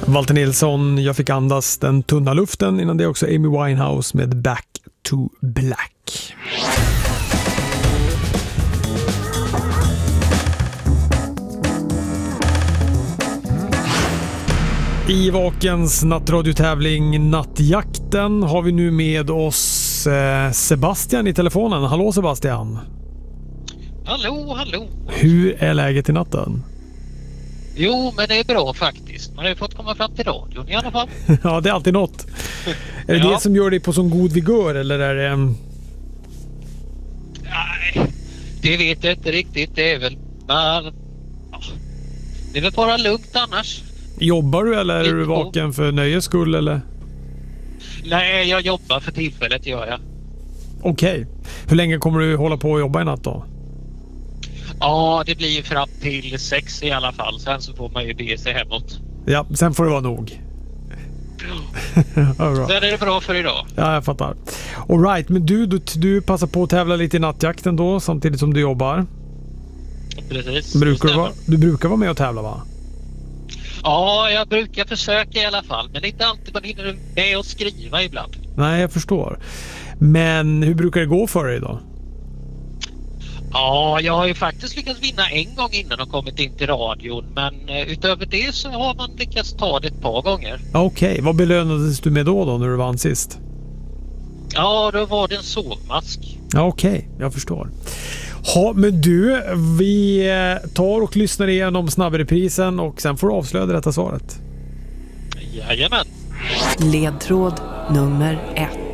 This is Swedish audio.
Walter Nilsson, Jag fick andas den tunna luften. Innan det också Amy Winehouse med Back to Black. I Vakens nattradiotävling Nattjakten har vi nu med oss Sebastian i telefonen. Hallå Sebastian. Hallå. Hur är läget i natten? Jo, men det är bra faktiskt. Man har ju fått komma fram till radion i alla fall. Ja, det är alltid något. Är det det som gör dig på sån god vigör eller är det... Nej, det vet jag inte riktigt. Det är väl bara... Ja, det är väl bara lugnt annars. Jobbar du eller är du vaken för nöjes skull eller? Nej, jag jobbar för tillfället gör jag. Okej. Hur länge kommer du hålla på att jobba i natt då? Ja, det blir ju fram till 6 i alla fall. Sen så får man ju be sig hemåt. Ja, sen får det vara nog. Ja, bra. Sen är det bra för idag. Ja, jag fattar. All right, men du passar på att tävla lite i nattjakten då samtidigt som du jobbar. Precis. Du brukar vara med och tävla va? Ja, jag brukar försöka i alla fall. Men inte alltid man hinner med att skriva ibland. Nej, jag förstår. Men hur brukar det gå för dig då? Ja, jag har ju faktiskt lyckats vinna en gång innan och kommit in till radion. Men utöver det så har man lyckats ta det ett par gånger. Okej, vad belönades du med då när du vann sist? Ja, då var det en sovmask. Ja, okej, jag förstår. Ja, men du, vi tar och lyssnar igenom snabbreprisen och sen får du avslöja det rätta svaret. Jajamän. Ledtråd nummer 1.